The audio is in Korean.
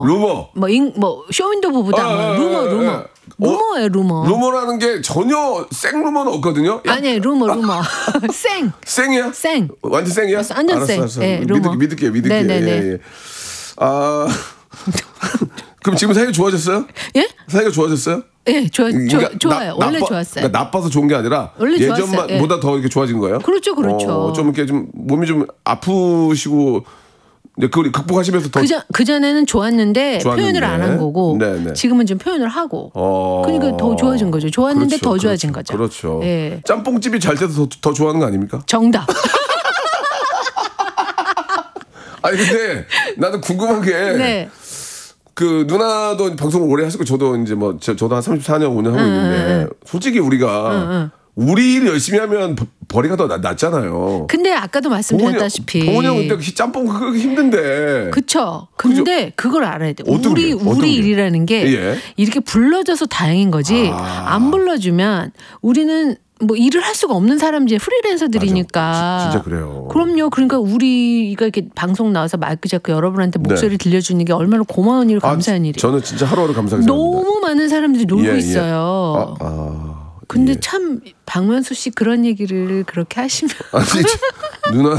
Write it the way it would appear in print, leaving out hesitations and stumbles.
루머. 뭐 쇼윈도 부부다. 루머. 루머예요, 루머. 루머라는 게 전혀 생 루머는 없거든요. 아니, 루머. 생. 생이야? 생. 완전 생이야? 완전 생. 알았어. 예, 루머. 믿을게요. 네네네. 예. 그럼 지금 사이가 좋아졌어요? 예? 사이가 좋아졌어요? 예, 그러니까 좋아요. 원래 좋았어요. 그러니까 나빠서 좋은 게 아니라 원래 예전보다 더 이렇게 좋아진 거예요? 그렇죠. 좀 이렇게 좀 몸이 좀 아프시고 그걸 극복하시면서 더 그 전에는 좋았는데 표현을 안 한 거고 네네. 지금은 좀 표현을 하고 그러니까 더 좋아진 거죠. 좋았는데 더 좋아진 거죠. 그렇죠. 예. 짬뽕집이 잘 돼서 더 좋아하는 거 아닙니까? 정답. 아니 근데 나도 궁금한 게 네. 그 누나도 방송을 오래 하시고 저도 이제 뭐 저도 한 34년 5년 하고 있는데 솔직히 우리가 우리 일 열심히 하면 벌이가 더 낫잖아요. 근데 아까도 말씀드렸다시피 동원이 형 근데 짬뽕 그거 힘든데. 그쵸. 근데 그걸 알아야 돼. 어떤 우리 일이라는 게 예. 이렇게 불러줘서 다행인 거지. 안 불러주면 우리는 뭐 일을 할 수가 없는 사람이지 프리랜서들이니까. 맞아. 진짜 그래요. 그럼요. 그러니까 우리가 이렇게 방송 나와서 마이크 잡고 여러분한테 목소리를 들려주는 게 얼마나 고마운 일, 감사한 일이에요. 저는 진짜 하루하루 감사합니다. 너무 많은 사람들이 놀고 있어요. 근데 참 박명수 씨 그런 얘기를 그렇게 하시면 아니 누나